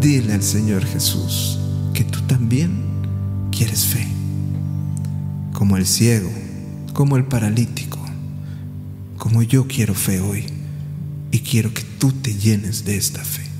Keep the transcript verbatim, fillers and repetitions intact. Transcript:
Dile al Señor Jesús que tú también quieres fe, como el ciego, como el paralítico, como yo quiero fe hoy, y quiero que tú te llenes de esta fe.